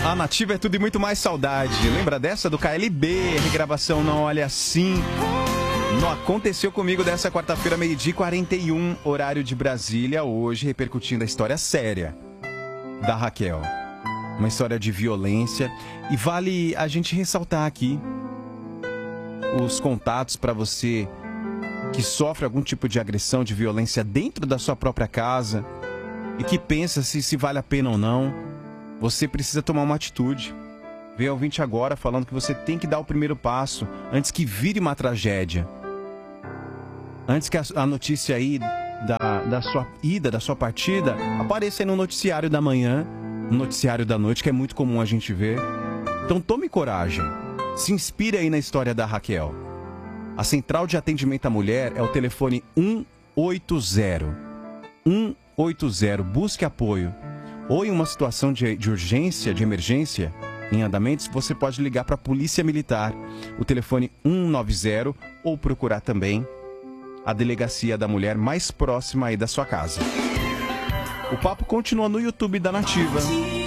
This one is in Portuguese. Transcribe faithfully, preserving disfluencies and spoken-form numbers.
A Nativa é tudo e muito mais saudade. Lembra dessa do K L B? Regravação Não Olha Assim. Não aconteceu comigo dessa quarta-feira, meio-dia e quarenta e um, horário de Brasília, hoje repercutindo a história séria da Raquel. Uma história de violência. E vale a gente ressaltar aqui os contatos para você que sofre algum tipo de agressão, de violência dentro da sua própria casa e que pensa se, se vale a pena ou não. Você precisa tomar uma atitude. Vem ouvinte agora falando que você tem que dar o primeiro passo antes que vire uma tragédia. Antes que a, a notícia aí da, da sua ida, da sua partida, apareça aí no noticiário da manhã, no noticiário da noite, que é muito comum a gente ver. Então tome coragem. Se inspire aí na história da Raquel. A Central de Atendimento à Mulher é o telefone um oito zero. um oito zero. Busque apoio. Ou em uma situação de, de urgência, de emergência, em andamentos, você pode ligar para a Polícia Militar, o telefone um nove zero, ou procurar também a delegacia da mulher mais próxima aí da sua casa. O papo continua no YouTube da Nativa.